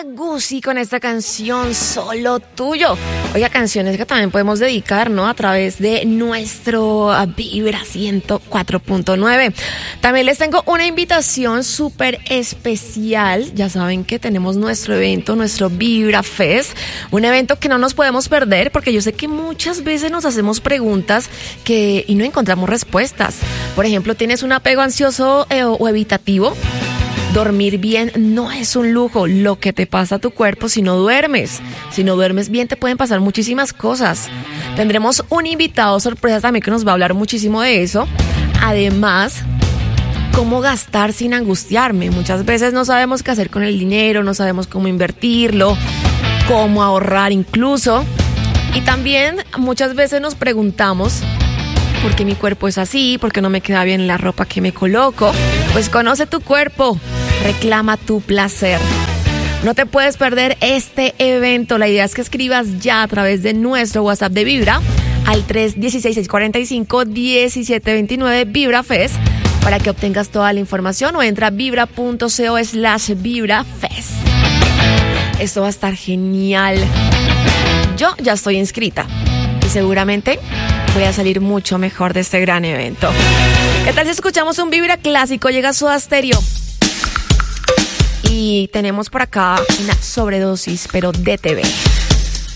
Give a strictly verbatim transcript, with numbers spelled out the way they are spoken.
Guzzi con esta canción Solo Tuyo. Oiga, canciones que también podemos dedicar, ¿no? A través de nuestro Vibra ciento cuatro punto nueve. También les tengo una invitación súper especial. Ya saben que tenemos nuestro evento, nuestro Vibra Fest. Un evento que no nos podemos perder porque yo sé que muchas veces nos hacemos preguntas que, y no encontramos respuestas. Por ejemplo, ¿tienes un apego ansioso eh, o evitativo? Dormir bien no es un lujo, lo que te pasa a tu cuerpo si no duermes. Si no duermes bien te pueden pasar muchísimas cosas. Tendremos un invitado sorpresa también que nos va a hablar muchísimo de eso. Además, cómo gastar sin angustiarme. Muchas veces no sabemos qué hacer con el dinero, no sabemos cómo invertirlo, cómo ahorrar incluso. Y también muchas veces nos preguntamos, ¿por qué mi cuerpo es así? ¿Por qué no me queda bien la ropa que me coloco? Pues conoce tu cuerpo, reclama tu placer. No te puedes perder este evento. La idea es que escribas ya a través de nuestro WhatsApp de Vibra al tres uno seis, seis cuatro cinco, uno siete dos nueve Vibra Fest para que obtengas toda la información o entra a vibra.co slash Vibra Fest. Esto va a estar genial. Yo ya estoy inscrita y seguramente voy a salir mucho mejor de este gran evento. ¿Qué tal si escuchamos un Vibra clásico? Llega Soda Stereo. Y tenemos por acá una sobredosis, pero de T V.